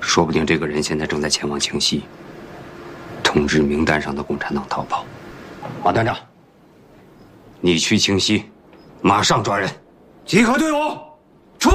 说不定这个人现在正在前往清溪，通知名单上的共产党逃跑。马团长，你去清溪，马上抓人。 集合队伍。